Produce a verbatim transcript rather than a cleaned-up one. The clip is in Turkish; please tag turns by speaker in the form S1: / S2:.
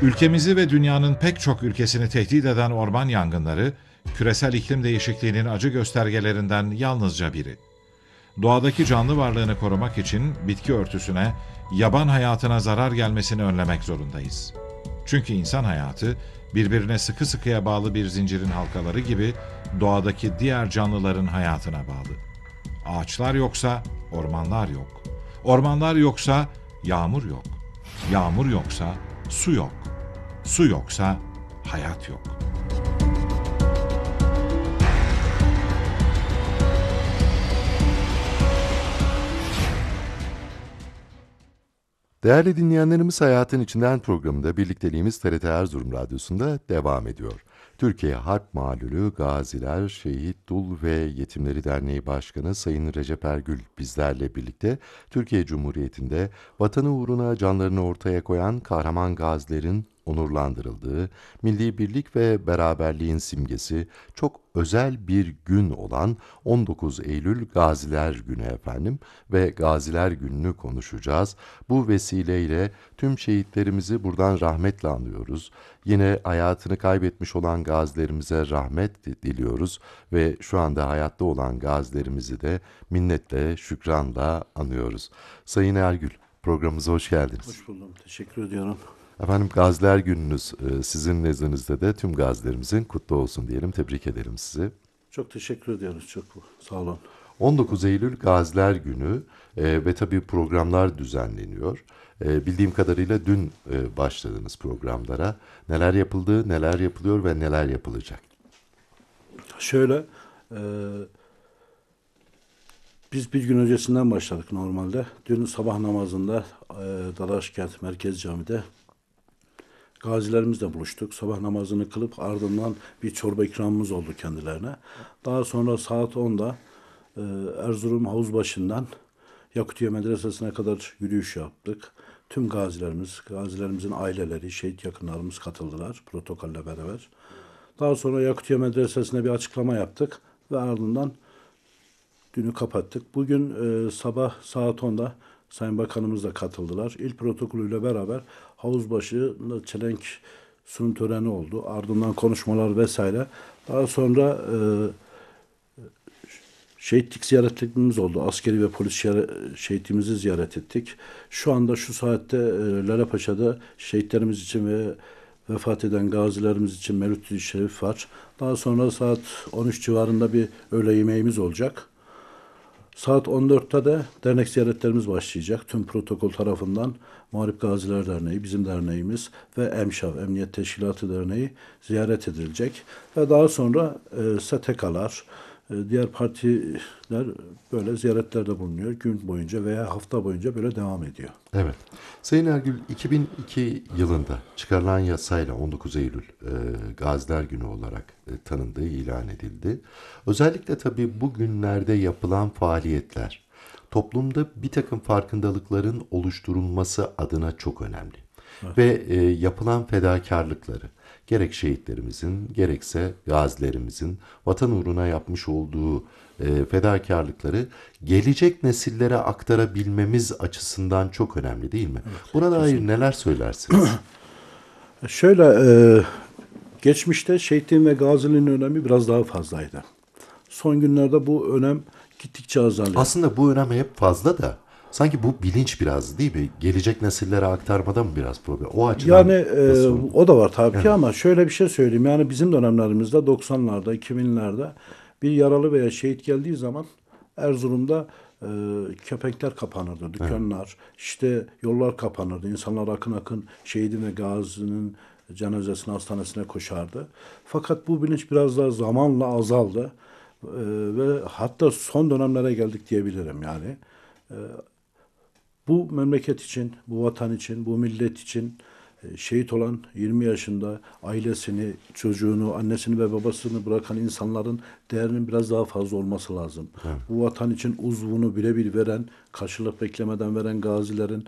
S1: Ülkemizi ve dünyanın pek çok ülkesini tehdit eden orman yangınları, küresel iklim değişikliğinin acı göstergelerinden yalnızca biri. Doğadaki canlı varlığını korumak için bitki örtüsüne, yaban hayatına zarar gelmesini önlemek zorundayız. Çünkü insan hayatı, birbirine sıkı sıkıya bağlı bir zincirin halkaları gibi doğadaki diğer canlıların hayatına bağlı. Ağaçlar yoksa ormanlar yok. Ormanlar yoksa yağmur yok. Yağmur yoksa su yok. Su yoksa hayat yok.
S2: Değerli dinleyenlerimiz, Hayatın İçinden programında birlikteliğimiz T R T Erzurum Radyosu'nda devam ediyor. Türkiye Harp Malulü Gaziler, Şehit, Dul ve Yetimleri Derneği Başkanı Sayın Recep Ergül bizlerle birlikte Türkiye Cumhuriyeti'nde vatanı uğruna canlarını ortaya koyan kahraman gazilerin onurlandırıldığı, milli birlik ve beraberliğin simgesi çok özel bir gün olan on dokuz Eylül Gaziler Günü efendim ve Gaziler Günü'nü konuşacağız. Bu vesileyle tüm şehitlerimizi buradan rahmetle anıyoruz. Yine hayatını kaybetmiş olan gazilerimize rahmet diliyoruz ve şu anda hayatta olan gazilerimizi de minnetle, şükranla anıyoruz. Sayın Ergül, programımıza hoş geldiniz.
S3: Hoş buldum, teşekkür ediyorum.
S2: Efendim, Gaziler Gününüz e, sizin nezdinizde de tüm gazilerimizin kutlu olsun diyelim, tebrik edelim sizi.
S3: Çok teşekkür ediyoruz, çok sağ olun.
S2: on dokuz Eylül Gaziler Günü e, ve tabii programlar düzenleniyor. E, bildiğim kadarıyla dün e, başladınız programlara. Neler yapıldı, neler yapılıyor ve neler yapılacak?
S3: Şöyle, e, biz bir gün öncesinden başladık normalde. Dün sabah namazında e, Dalaşkent Merkez Cami'de gazilerimizle buluştuk. Sabah namazını kılıp ardından bir çorba ikramımız oldu kendilerine. Daha sonra saat onda e, Erzurum Havuzbaşı'ndan Yakutiye Medresesi'ne kadar yürüyüş yaptık. Tüm gazilerimiz, gazilerimizin aileleri, şehit yakınlarımız katıldılar protokolle beraber. Daha sonra Yakutiye Medresesi'ne bir açıklama yaptık ve ardından dünü kapattık. Bugün e, sabah saat onda Sayın Bakanımız da katıldılar. İl protokolüyle beraber Havuzbaşı'nda çelenk sunum töreni oldu. Ardından konuşmalar vesaire. Daha sonra e, şehitlik ziyaretlerimiz oldu. Askeri ve polis şehitimizi ziyaret ettik. Şu anda şu saatte e, Lalepaşa'da şehitlerimiz için ve vefat eden gazilerimiz için Mevlüt-i Şerif var. Daha sonra saat on üç civarında bir öğle yemeğimiz olacak. Saat on dörtte de dernek ziyaretlerimiz başlayacak. Tüm protokol tarafından Muharip Gaziler Derneği, bizim derneğimiz ve EMŞAV, Emniyet Teşkilatı Derneği ziyaret edilecek. Ve daha sonra e, S T K'lar, e, diğer partiler böyle ziyaretlerde bulunuyor. Gün boyunca veya hafta boyunca böyle devam ediyor.
S2: Evet. Sayın Ergül, iki bin iki yılında çıkarılan yasayla on dokuz Eylül e, Gaziler Günü olarak e, tanındığı ilan edildi. Özellikle tabii bugünlerde yapılan faaliyetler toplumda bir takım farkındalıkların oluşturulması adına çok önemli. Evet. Ve e, yapılan fedakarlıkları gerek şehitlerimizin gerekse gazilerimizin vatan uğruna yapmış olduğu e, fedakarlıkları gelecek nesillere aktarabilmemiz açısından çok önemli değil mi? Evet, buna dair kesinlikle. Neler söylersiniz?
S3: Şöyle, e, geçmişte şehitliğin ve gaziliğin önemi biraz daha fazlaydı. Son günlerde bu önem gittikçe azalıyor.
S2: Aslında bu önem hep fazla da sanki bu bilinç biraz değil mi? Gelecek nesillere aktarmada mı biraz problem? O açıdan
S3: yani e, o da var tabii ki,
S2: evet.
S3: Ama şöyle bir şey söyleyeyim. Yani bizim dönemlerimizde doksanlarda, iki binlerde bir yaralı veya şehit geldiği zaman Erzurum'da e, kepenkler kapanırdı, dükkanlar, evet. işte yollar kapanırdı. İnsanlar akın akın şehidin ve gazinin cenazesine, hastanesine koşardı. Fakat bu bilinç biraz daha zamanla azaldı. E, ve hatta son dönemlere geldik diyebilirim yani. E, Bu memleket için, bu vatan için, bu millet için şehit olan yirmi yaşında ailesini, çocuğunu, annesini ve babasını bırakan insanların değerinin biraz daha fazla olması lazım. Evet. Bu vatan için uzvunu birebir veren, karşılık beklemeden veren gazilerin